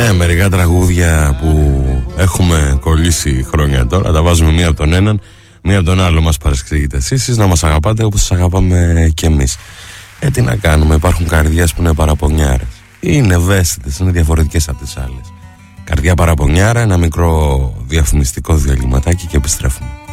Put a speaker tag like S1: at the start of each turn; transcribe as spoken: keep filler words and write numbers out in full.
S1: Ναι, μερικά τραγούδια που έχουμε κολλήσει χρόνια τώρα, τα βάζουμε μία από τον έναν, μία από τον άλλο, μας παρεξηγείτε εσείς, να μας αγαπάτε όπως σας αγαπάμε κι εμείς. Ε, τι να κάνουμε, υπάρχουν καρδιές που είναι παραπονιάρες. Είναι ευαίσθητες, είναι διαφορετικές από τις άλλες. Καρδιά παραπονιάρα, ένα μικρό διαφημιστικό διαλυματάκι και επιστρέφουμε.